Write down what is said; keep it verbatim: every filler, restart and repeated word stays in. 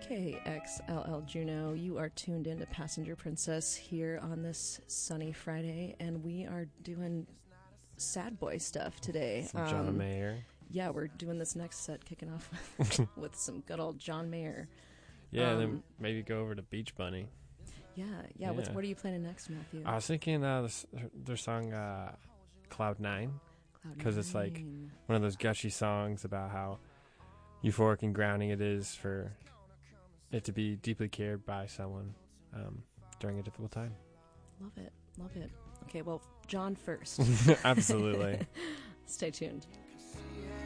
K X L L Juneau. You are tuned into Passenger Princess here on this sunny Friday, and we are doing sad boy stuff today. Some John Um, Mayer. Yeah, we're doing this next set, kicking off with, with some good old John Mayer. Yeah, and Um, then maybe go over to Beach Bunny. Yeah, yeah. What's, Yeah. what are you planning next, Matthew? I was thinking uh, this, their song uh, Cloud Nine, Cloud because it's like Nine. one of those gushy songs about how euphoric and grounding it is for it to be deeply cared by someone um, during a difficult time. Love it, love it. Okay, well, John first. Absolutely. Stay tuned.